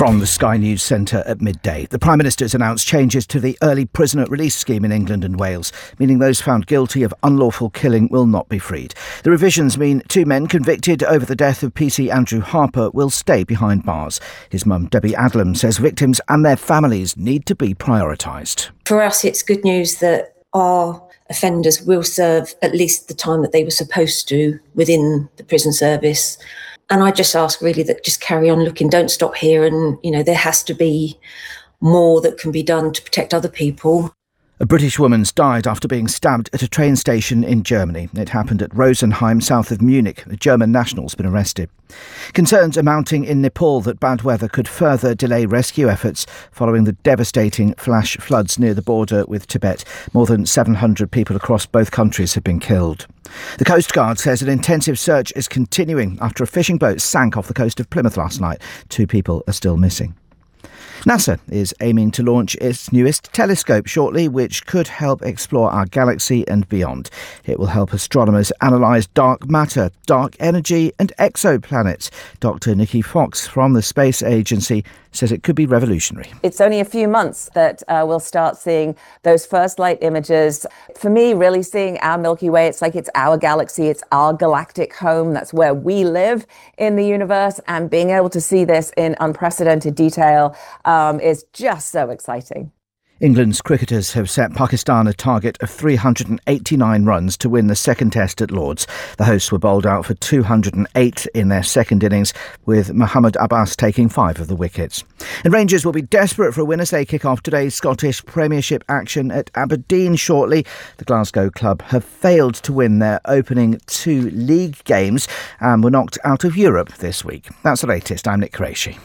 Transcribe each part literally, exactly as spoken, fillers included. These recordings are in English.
From the Sky News Centre at midday, the Prime Minister's announced changes to the early prisoner release scheme in England and Wales, meaning those found guilty of unlawful killing will not be freed. The revisions mean two men convicted over the death of P C Andrew Harper will stay behind bars. His mum, Debbie Adlam, says victims and their families need to be prioritised. For us, it's good news that our offenders will serve at least the time that they were supposed to within the prison service. And I just ask really that just carry on looking, don't stop here. And, you know, there has to be more that can be done to protect other people. A British woman's died after being stabbed at a train station in Germany. It happened at Rosenheim, south of Munich. A German national's been arrested. Concerns are mounting in Nepal that bad weather could further delay rescue efforts following the devastating flash floods near the border with Tibet. More than seven hundred people across both countries have been killed. The Coast Guard says an intensive search is continuing after a fishing boat sank off the coast of Plymouth last night. Two people are still missing. NASA is aiming to launch its newest telescope shortly, which could help explore our galaxy and beyond. It will help astronomers analyse dark matter, dark energy and exoplanets. Doctor Nikki Fox from the Space Agency says it could be revolutionary. It's only a few months that uh, we'll start seeing those first light images. For me, really seeing our Milky Way, it's like it's our galaxy, it's our galactic home. That's where we live in the universe. And being able to see this in unprecedented detail um, is just so exciting. England's cricketers have set Pakistan a target of three hundred eighty-nine runs to win the second test at Lord's. The hosts were bowled out for two hundred eight in their second innings, with Mohammad Abbas taking five of the wickets. And Rangers will be desperate for a win as they kick off today's Scottish Premiership action at Aberdeen shortly. The Glasgow club have failed to win their opening two league games and were knocked out of Europe this week. That's the latest. I'm Nick Qureshi.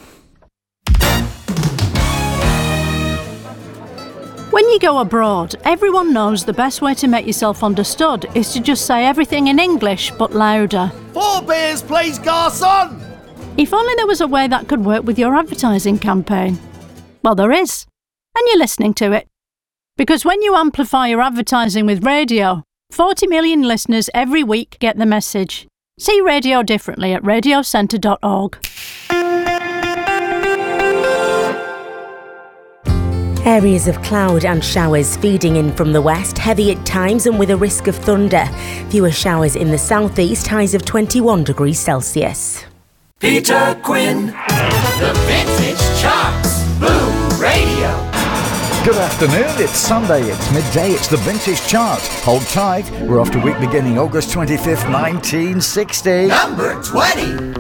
When you go abroad, everyone knows the best way to make yourself understood is to just say everything in English, but louder. Four beers, please, garçon! If only there was a way that could work with your advertising campaign. Well, there is. And you're listening to it. Because when you amplify your advertising with radio, forty million listeners every week get the message. See radio differently at radio centre dot org. Areas of cloud and showers feeding in from the west, heavy at times and with a risk of thunder. Fewer showers in the southeast, highs of twenty-one degrees Celsius. Peter Quinn, the Vintage Charts, Boom Radio. Good afternoon, it's Sunday, it's midday, it's the Vintage Chart. Hold tight, we're off to week beginning August twenty-fifth, nineteen sixty. Number twenty.